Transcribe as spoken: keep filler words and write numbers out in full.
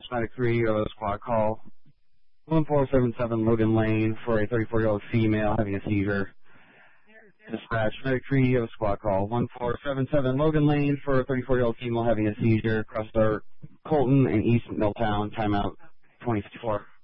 Medic three, you have a squad call. one four seven seven Logan Lane for a thirty-four-year-old female having a seizure. Dispatch, Medic three, you have a squad call. one four seven seven Logan Lane for a thirty-four-year-old female having a seizure. Cross Colton and East Milltown, timeout twenty fifty-four.